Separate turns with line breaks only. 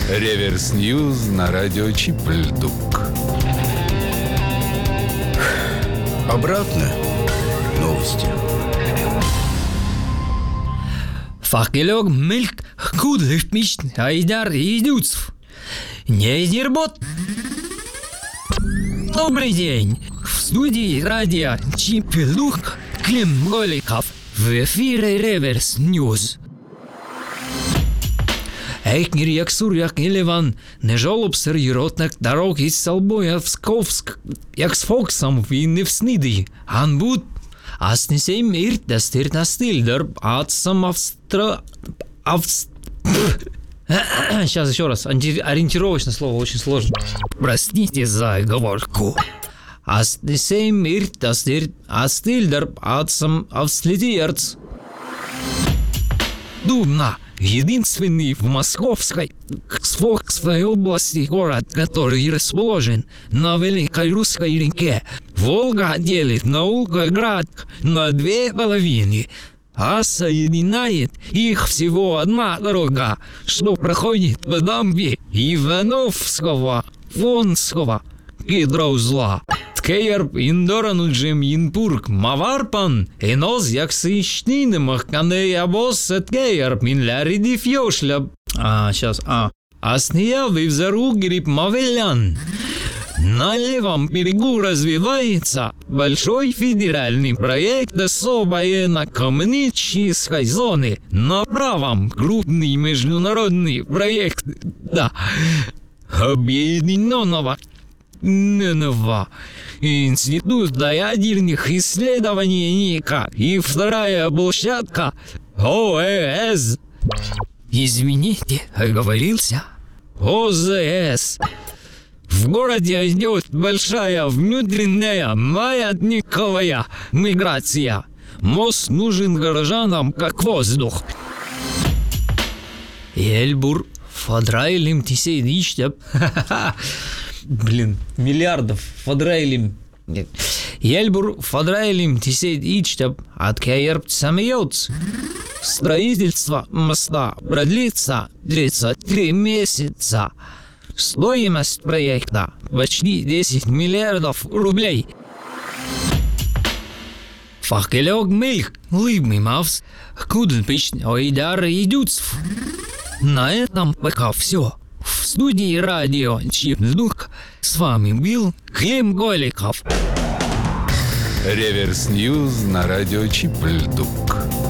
Реверс Ньюз на радио Чип-Льдук.
Обратно новости.
Факелек мельк кудлых мечт айдар идюцев. Не изербот. Добрый день. В студии радио Чип-Льдук Клим Голиков. В эфире Реверс Ньюз. Ейкнер як суряк Елеван не жолобсер єротнак дорог із Салбоя в Сковск, як з Фоксом він не всниди. Анбуд, а снесем ирт да стирт на стильдер, ацам Сейчас еще раз, ориентировочное слово очень сложно. Простите за оговорку. А снесем ирт да стирт, а стильдер, ацам авслетиерц. Дубна. Единственный в Московской области город, который расположен на Великой Русской реке. Волга делит Наукоград на две половины, а соединяет их всего одна дорога, что проходит по дамбе Ивановского, Вонского гидроузла. Ткеерб индораnuджем Инпург Маварпан, эноз як сыщтинемах канея босса ткеерб минляриди фьошля. Снеявый взору гриб Мавелян. На левом берегу развивается большой федеральный проект особой экономической зоны. На правом крупный международный проект объединенного Института ядерных исследований НИКа и вторая площадка ОЭС. Извините, оговорился. ОЗС. В городе идет большая внутренняя маятниковая миграция. Мост нужен горожанам как воздух. Эльбур фадрайлим тисейдичтеп. Миллиардов фадрайлим. Эльбур фадрайлим тисейдичтеп. Откеерб самеются. Строительство моста продлится 33 месяца. Стоимость проекта почти 10 миллиардов рублей. Факелек мельк лыбный мавс. Кудлпичный ойдар идюцев. На этом пока все. В студии радио Чип-Льдук с вами был Клим Голиков.
Реверс Ньюз на радио Чип-Льдук.